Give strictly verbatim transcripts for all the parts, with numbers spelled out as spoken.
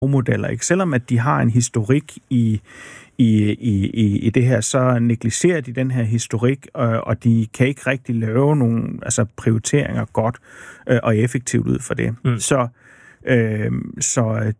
modeller, ikke? Selvom at de har en historik i, i, i, i, i det her, så negligerer de den her historik, og, og de kan ikke rigtig lave nogle altså, prioriteringer godt øh, og effektivt ud for det. Mm. Så, øh, så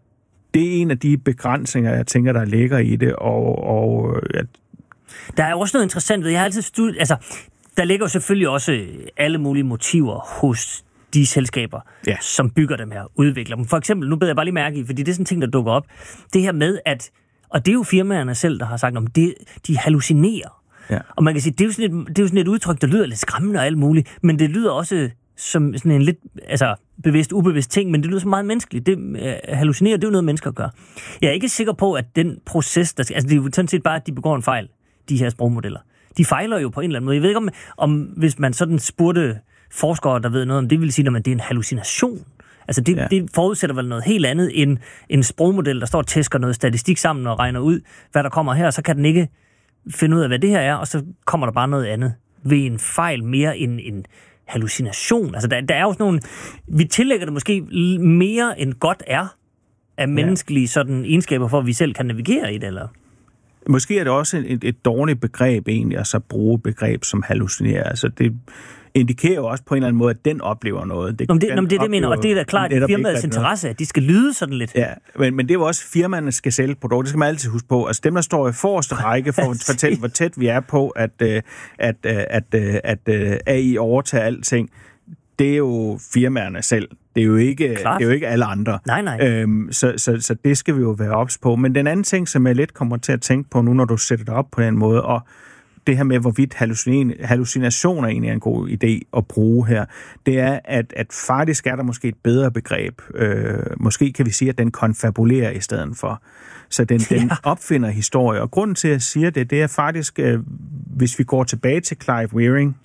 det er en af de begrænsninger, jeg tænker, der ligger i det, og, og ja. Der er også noget interessant ved, jeg har altid studiet, altså, der ligger jo selvfølgelig også alle mulige motiver hos de selskaber, ja. som bygger dem her, udvikler dem. For eksempel, nu beder jeg bare lige mærke i, fordi det er sådan en ting, der dukker op, det her med, at, og det er jo firmaerne selv, der har sagt, om det, de hallucinerer. Ja. Og man kan sige, det er, jo sådan et, det er jo sådan et udtryk, der lyder lidt skræmmende og alt muligt, men det lyder også som sådan en lidt, altså bevidst, ubevidst ting, men det lyder så meget menneskeligt. Det, uh, hallucinere, det er jo noget, mennesker gør. Jeg er ikke sikker på, at den proces, der skal, altså det er jo sådan set bare, at de begår en fejl, de her sprogmodeller. De fejler jo på en eller anden måde. Jeg ved ikke, om, om hvis man sådan spurgte forskere, der ved noget om det, vil sige, at det er en hallucination. Altså det, ja. det forudsætter vel noget helt andet end en sprogmodel, der står og tæsker noget statistik sammen og regner ud, hvad der kommer her, så kan den ikke finde ud af, hvad det her er, og så kommer der bare noget andet ved en fejl mere end en hallucination. Altså der, der er jo sådan nogle, vi tillægger det måske mere end godt er af menneskelige sådan egenskaber, for at vi selv kan navigere i det, eller? Måske er det også et, et dårligt begreb egentlig, at så bruge begreb som hallucinere. Altså det indikerer jo også på en eller anden måde, at den oplever noget. Det, Nå, det, det, det, det mener, og det er da klart firmaets interesse, at de skal lyde sådan lidt. Ja, men, men det er jo også, firmaerne skal sælge produkter. Det skal man altid huske på. Altså dem, der står i forreste række for at fortælle, hvor tæt vi er på, at, at, at, at, at, at A I overtager alting, det er jo firmaerne selv. Det er jo ikke, det er jo ikke alle andre. Nej, nej. Øhm, så, så, så det skal vi jo være ops på. Men den anden ting, som jeg lidt kommer til at tænke på nu, når du sætter det op på den måde, og det her med, hvorvidt hallucinationer egentlig er en god idé at bruge her, det er, at, at faktisk er der måske et bedre begreb. Øh, måske kan vi sige, at den konfabulerer i stedet for. Så den, ja. den opfinder historie. Og grunden til, at jeg siger det, det er faktisk, øh, hvis vi går tilbage til Clive Wearing,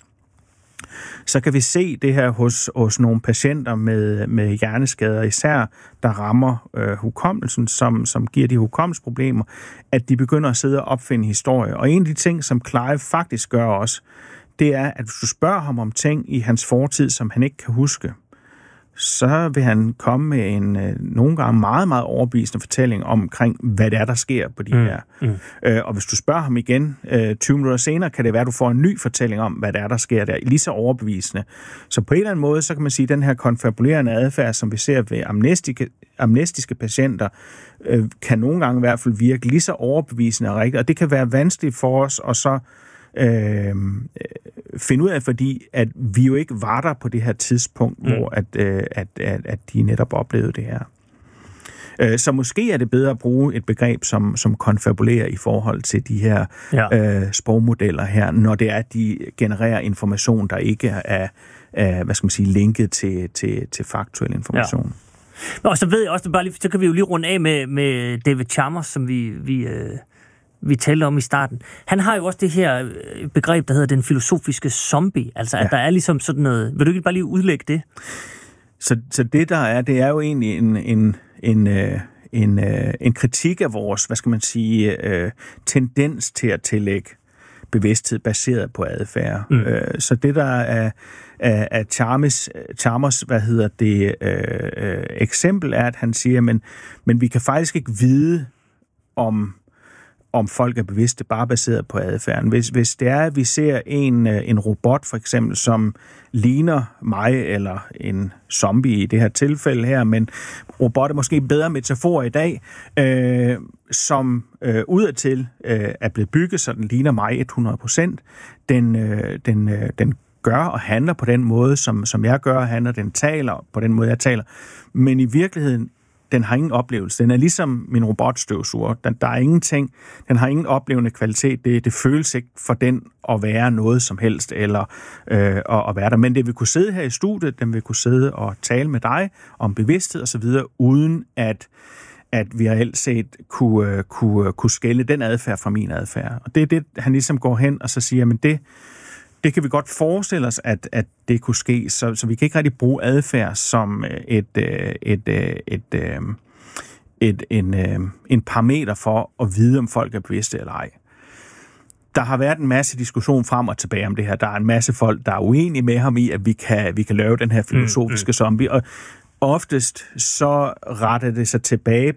så kan vi se det her hos, hos nogle patienter med, med hjerneskader, især der rammer øh, hukommelsen, som, som giver de hukommelsesproblemer, at de begynder at sidde og opfinde historie. Og en af de ting, som Clive faktisk gør også, det er, at hvis du spørger ham om ting i hans fortid, som han ikke kan huske, så vil han komme med en øh, nogle gange meget, meget overbevisende fortælling omkring, hvad det er, der sker på de mm. her. Mm. Øh, og hvis du spørger ham igen øh, tyve minutter senere, kan det være, at du får en ny fortælling om, hvad det er, der sker der, lige så overbevisende. Så på en eller anden måde, så kan man sige, at den her konfabulerende adfærd, som vi ser ved amnestiske, amnestiske patienter, øh, kan nogle gange i hvert fald virke lige så overbevisende og rigtigt. Og det kan være vanskeligt for os at så Øh, finde ud af, fordi at vi jo ikke var der på det her tidspunkt, mm. hvor at, øh, at, at, at de netop oplevede det her. Øh, så måske er det bedre at bruge et begreb, som, som konfabulerer i forhold til de her ja. øh, sprogmodeller her, når det er, at de genererer information, der ikke er, er hvad skal man sige, linket til, til, til faktuel information. Ja. Og så ved jeg også, bare lige, så kan vi jo lige runde af med, med David Chalmers, som vi... vi øh vi talte om i starten. Han har jo også det her begreb, der hedder den filosofiske zombie. Altså, at ja. der er ligesom sådan noget... Vil du ikke bare lige udlægge det? Så, så det, der er, det er jo egentlig en, en, en, en, en kritik af vores, hvad skal man sige, tendens til at tillægge bevidsthed baseret på adfærd. Mm. Så det, der er af Chalmers, Chalmers, hvad hedder det, øh, eksempel, er, at han siger, men, men vi kan faktisk ikke vide, om om folk er bevidste, bare baseret på adfærden. Hvis, hvis det er, at vi ser en, en robot, for eksempel, som ligner mig, eller en zombie i det her tilfælde her, men robot er måske en bedre metafor i dag, øh, som øh, udadtil øh, er blevet bygget, så den ligner mig hundrede procent. Den, øh, den, øh, den gør og handler på den måde, som, som jeg gør og handler. Den taler på den måde, jeg taler. Men i virkeligheden, den har ingen oplevelse. Den er ligesom min robotstøvsuger. Den, der er ingenting. Den har ingen oplevende kvalitet. Det, det føles ikke for den at være noget som helst, eller øh, at, at være der. Men det vil kunne sidde her i studiet, den vil kunne sidde og tale med dig om bevidsthed osv., uden at, at vi reelt set kunne, kunne, kunne skælne den adfærd fra min adfærd. Og det er det, han ligesom går hen og så siger, men det Det kan vi godt forestille os, at, at det kunne ske, så, så vi kan ikke rigtig bruge adfærd som et, et, et, et, et, en, en parameter for at vide, om folk er bevidste eller ej. Der har været en masse diskussion frem og tilbage om det her. Der er en masse folk, der er uenige med ham i, at vi kan, vi kan lave den her filosofiske zombie. Og Oftest så retter det sig tilbage